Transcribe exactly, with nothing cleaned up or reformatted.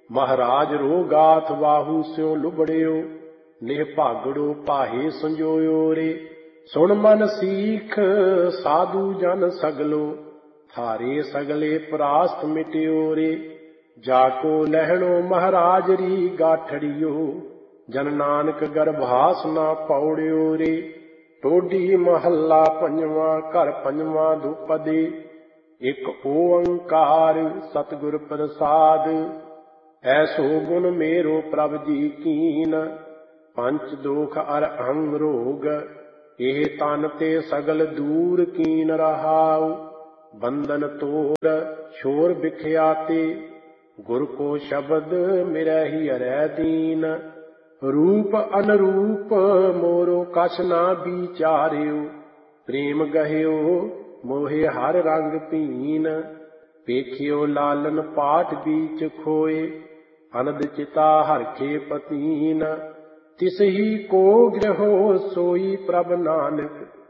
ਮਹਾਰਾਜ ਰੋ ਗਾਥ ਵਾਹੂ ਸਿਉ ਲੁਬੜਿਓ, ਨਿਹ ਭਾਗੜੋ ਪਾਹੇ ਸੰਜੋਇਓ ਰੇ। ਸੁਣ ਮਨ ਸੀਖ ਸਾਧੂ ਜਨ ਸਗਲੋ, ਥਾਰੇ ਸਗਲੇ ਪ੍ਰਾਸਤ ਮਿਟਿਓ ਰੇ। ਜਾਕੋ ਲਹਿਣੋ ਮਹਾਰਾਜ ਰੀ ਗਾਠੜਿਓ, ਜਨ ਨਾਨਕ ਗਰਭਾਸ ਨਾ ਪੌੜਿਓ ਰੇ। ਟੋਡੀ ਮਹੱਲਾ ਪੰਜਵਾਂ, ਘਰ ਪੰਜਵਾਂ ਦੁਪਦੇ। ਇੱਕ ਓੰਕਾਰ ਸਤਿਗੁਰ ਪ੍ਰਸਾਦ, ਐਸੋ ਗੁਣ ਮੇਰੋ ਪ੍ਰਭ ਜੀ ਕੀਨ। ਪੰਚ ਦੋਖ ਅਰ ਅੰਗ ਰੋਗ, ਇਹ ਤਨ ਤੇ ਸਗਲ ਦੂਰ ਕੀਨ ਰਹਾਉ। ਬੰਧਨ ਤੋੜ ਸ਼ੋਰ ਬਿਖਿਆਤੇ, ਗੁਰ ਕੋ ਸ਼ਬਦ ਮਿਰਹਿ ਹਰੈ ਦੀਨ। ਰੂਪ ਅਨਰੂਪ ਮੋਰੋ ਕਛ ਨਾ ਵਿਚਾਰਿਓ, ਪ੍ਰੇਮ ਗਹਿਓ ਮੋਹਿ ਹਰ ਰੰਗ ਭੀਨ। ਵੇਖਿਓ ਲਾਲਨ ਪਾਠ ਬੀਚ ਖੋਏ, ਅਨੰਦ ਚਿਤਾ ਹਰਖੇ ਪਤੀਨ। ਤਿਸਹੀ ਕੋ ਗ੍ਰਹਿਓ ਸੋਈ ਪ੍ਰਭ ਨਾਨਕ,